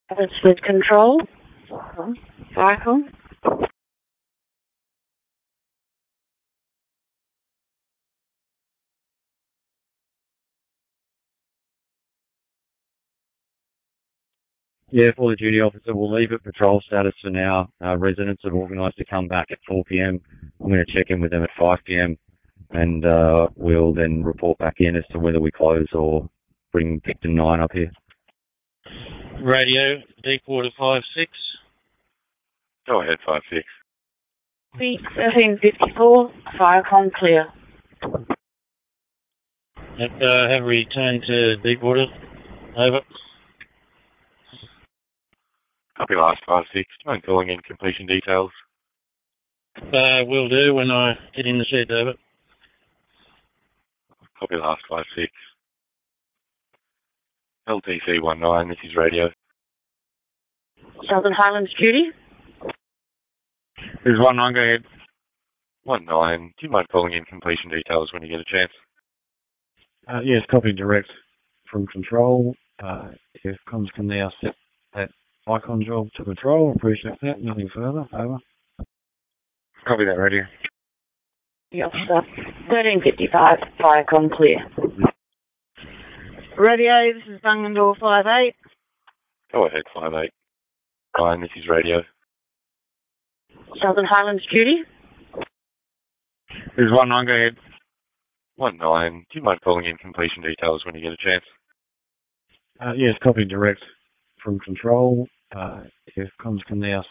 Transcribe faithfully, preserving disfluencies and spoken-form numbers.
It's with control. Cycle. Yeah, for the duty officer, we'll leave it patrol status for now. Uh, residents have organised to come back at four p.m. I'm going to check in with them at five p.m. and uh, we'll then report back in as to whether we close or bring Victim nine up here. Radio, Deepwater five six. Go ahead, five six. Beat thirteen fifty-four, Firecon clear. Yep, uh, have returned to Deepwater. Over. Copy last, five six. Do you mind calling in completion details? Uh, will do when I get in the shed, over. Copy last, five six. L T C one nine, this is radio. Southern Highlands duty. This is one nine, go ahead. one nine, do you mind calling in completion details when you get a chance? Uh, yes, copy direct from control. Uh, if comms can now set that icon job to patrol, appreciate that. Nothing further. Over. Copy that, radio. The officer. thirteen fifty-five, Firecon clear. Radio, this is Bungendore five eight. Go ahead, five eight. Fine, this is radio. Southern Highlands duty. This is one nine, go ahead. one nine, do you mind calling in completion details when you get a chance? Uh, yes, copy direct from control. Uh, if comms can now